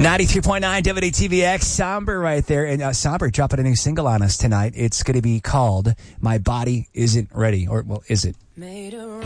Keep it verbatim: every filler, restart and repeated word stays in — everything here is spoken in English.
ninety-three point nine W T V X, Somber right there. And uh, Somber dropping a new single on us tonight. It's going to be called My Body Isn't Ready. Or, well, is it?